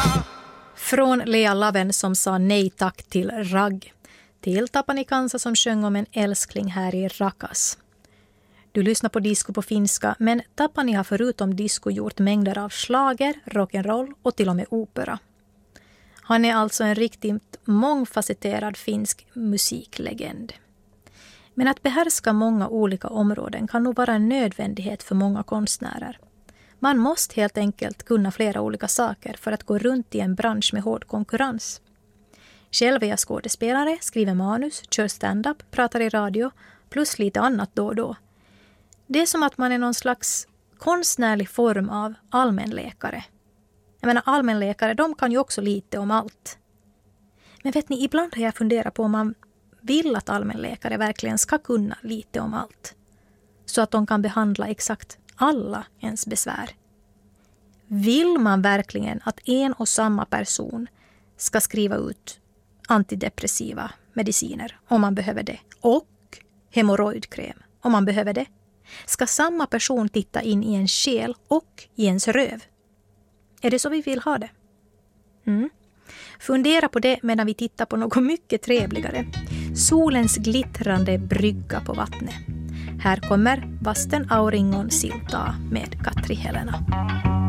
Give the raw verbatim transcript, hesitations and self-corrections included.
Från Lea Laven som sa nej tack till ragg, till Tapani Kansa som sjöng om en älskling här i Rakas. Du lyssnar på disco på finska, men Tapani har förutom disco gjort mängder av slager, rock'n'roll och till och med opera. Han är alltså en riktigt mångfacetterad finsk musiklegend. Men att behärska många olika områden kan nog vara en nödvändighet för många konstnärer. Man måste helt enkelt kunna flera olika saker för att gå runt i en bransch med hård konkurrens. Själv är jag skådespelare, skriver manus, kör stand-up, pratar i radio, plus lite annat då och då. Det är som att man är någon slags konstnärlig form av allmänläkare. Jag menar, allmänläkare, de kan ju också lite om allt. Men vet ni, ibland har jag funderat på om man vill att allmänläkare verkligen ska kunna lite om allt. Så att de kan behandla exakt alla ens besvär. Vill man verkligen att en och samma person ska skriva ut antidepressiva mediciner om man behöver det och hemorrojdkräm om man behöver det? Ska samma person titta in i en själ och i ens röv? Är det så vi vill ha det? Mm. Fundera på det medan vi tittar på något mycket trevligare. Solens glittrande brygga på vattnet. Här kommer Vasten Auringon siltaa med Katri Helena.